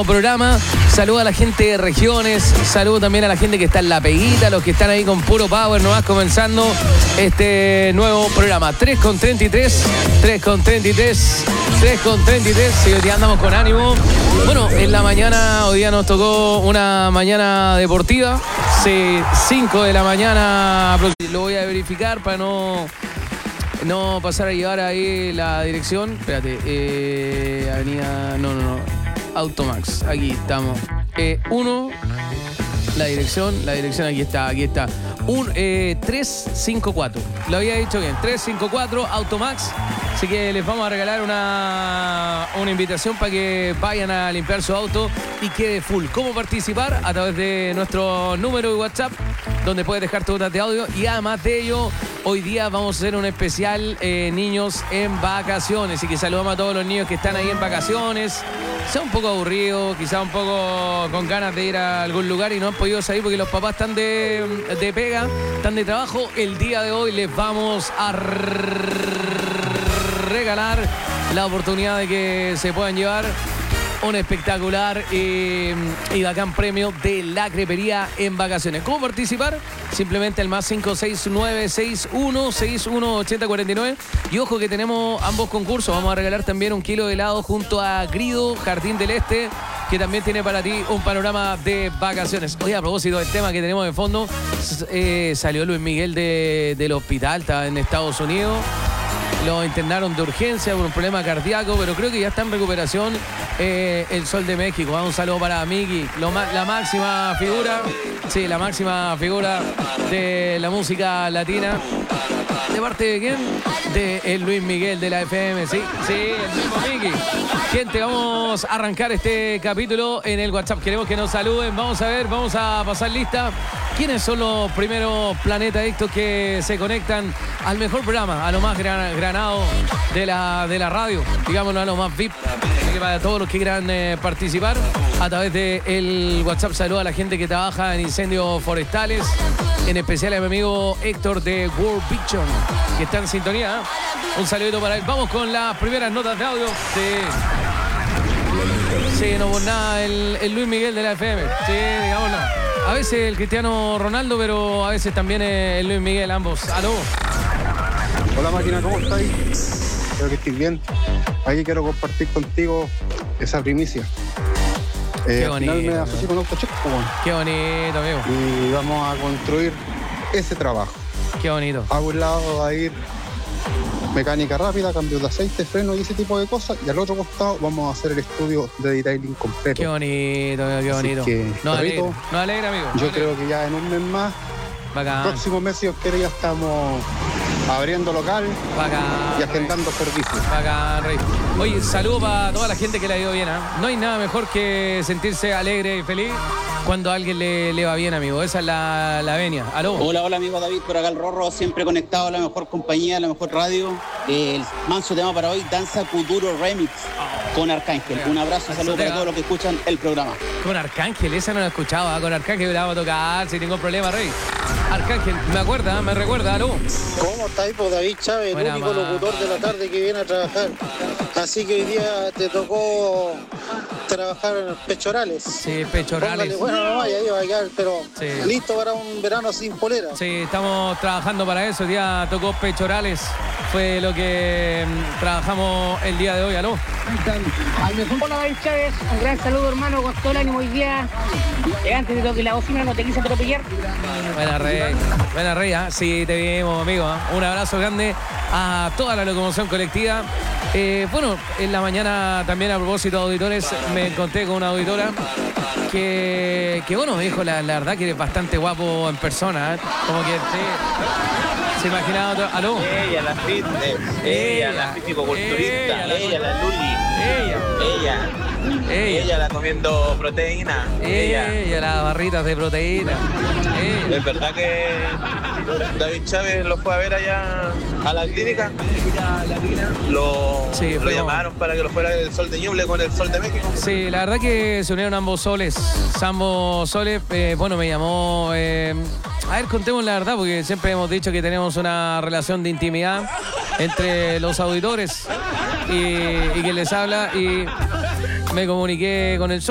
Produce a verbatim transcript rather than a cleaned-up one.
nuevo programa. Saludo a la gente de regiones, saludo también a la gente que está en la peguita, los que están ahí con puro power, nomás comenzando este nuevo programa. tres con treinta y tres, tres con treinta y tres, tres con treinta y tres, sí, hoy día andamos con ánimo. Bueno, en la mañana, hoy día nos tocó una mañana deportiva, sí, cinco de la mañana, lo voy a verificar para no... No pasar a llevar ahí la dirección. Espérate, eh, avenida... No, no, no. Automax, aquí estamos. Eh, uno, la dirección, la dirección aquí está, aquí está. Un, eh, tres cinco cuatro. Lo había dicho bien, tres cinco cuatro, Automax. Así que les vamos a regalar una, una invitación para que vayan a limpiar su auto y quede full. ¿Cómo participar? A través de nuestro número de WhatsApp, donde puedes dejar tu nota de audio. Y además de ello, hoy día vamos a hacer un especial eh, niños en vacaciones. Así que saludamos a todos los niños que están ahí en vacaciones. Sea un poco aburrido, quizá un poco con ganas de ir a algún lugar y no han podido salir porque los papás están de, de pega, están de trabajo. El día de hoy les vamos a regalar la oportunidad de que se puedan llevar un espectacular eh, y bacán premio de la crepería en vacaciones. ¿Cómo participar? Simplemente el más cinco seis nueve seis uno seis uno ocho cero cuatro nueve. Y ojo que tenemos ambos concursos. Vamos a regalar también un kilo de helado junto a Grido, Jardín del Este, que también tiene para ti un panorama de vacaciones. Oye, a propósito del tema que tenemos de fondo, eh, salió Luis Miguel de, del hospital, está en Estados Unidos. Lo internaron de urgencia por un problema cardíaco, pero creo que ya está en recuperación eh, el Sol de México. Un saludo para Miki, lo, la máxima figura, sí, la máxima figura de la música latina. ¿De parte de quién? De el Luis Miguel de la F M, sí, sí, el mismo Miki. Gente, vamos a arrancar este capítulo en el WhatsApp. Queremos que nos saluden, vamos a ver, vamos a pasar lista. ¿Quiénes son los primeros Planeta Adictos que se conectan al mejor programa, a lo más gran, granado de la, de la radio? Digámoslo, a lo más V I P. Así que para todos los que quieran eh, participar, a través del WhatsApp, saludo a la gente que trabaja en incendios forestales, en especial a mi amigo Héctor de World Vision, que está en sintonía. ¿eh? Un saludito para él. Vamos con las primeras notas de audio. Sí, sí, no por nada el, el Luis Miguel de la F M. Sí, digámoslo. A veces el Cristiano Ronaldo, pero a veces también el Luis Miguel, ambos. ¿Aló? Hola máquina, ¿cómo estáis? Espero que estés bien. Aquí quiero compartir contigo esa primicia. Eh, Qué bonito. Al final me asocié con Autocheck, bueno. Qué bonito, amigo. Y vamos a construir ese trabajo. Qué bonito. A un lado va a ir mecánica rápida, cambios de aceite, freno y ese tipo de cosas. Y al otro costado vamos a hacer el estudio de detailing completo. Qué bonito, qué bonito. Así que, no perrito, alegra, no alegra, amigo. Yo no creo alegra. que ya en un mes más, Bacán. próximo mes, si os quiere, ya estamos abriendo local Bacán, y agendando servicios. Bacán, Rey. Oye, saludo para toda la gente que le ha ido bien. ¿eh? No hay nada mejor que sentirse alegre y feliz cuando a alguien le, le va bien, amigo. Esa es la, la venia. ¿Aló? Hola, hola, amigo David, por acá el Rorro, siempre conectado a la mejor compañía, a la mejor radio. El manso tema para hoy, Danza Kuduro Remix con Arcángel. Un abrazo, saludos para todos los que escuchan el programa. Con Arcángel, esa no la escuchaba. Con Arcángel la vamos a tocar sin ningún problema, Rey. Arcángel, me acuerda, me recuerda, ¿aló? ¿Cómo estáis, pues, David Chávez, el Buena único madre. locutor de la tarde que viene a trabajar? Así que hoy día te tocó trabajar en pechorales. Sí, pechorales. Póngale, bueno, no vaya, ahí va a quedar, pero Sí. listo para un verano sin polera. Sí, estamos trabajando para eso. El día tocó pechorales. Fue lo que mm, trabajamos el día de hoy, ¿aló? Hola David Chávez, un gran saludo hermano, con todo el ánimo hoy día. Eh, antes de lo que la bocina no te quise atropellar. Buena Rey, buena Rey, ¿eh? Sí, te vimos, amigo. ¿eh? Un abrazo grande a toda la locomoción colectiva. Eh, bueno, en la mañana también, a propósito de auditores, me encontré con una auditora que, que bueno, me dijo la, la verdad que eres bastante guapo en persona. ¿eh? Como que sí, se imaginaba otro. ¿Aló? Ella, la fitness, ella, la físico-culturista, ella, ella, la- la Luli, Ella, ella, ella, ella la comiendo proteína, ella. ella, las barritas de proteína. Ella. Es verdad que David Chávez lo fue a ver allá a la clínica, lo, Sí, lo fuimos. llamaron para que lo fuera el Sol de Ñuble con el Sol de México. Sí, la verdad que se unieron ambos soles. Ambos soles, eh, bueno, me llamó. Eh, a ver, contemos la verdad, porque siempre hemos dicho que tenemos una relación de intimidad entre los auditores y, y quien les habla. Y me comuniqué con el sol.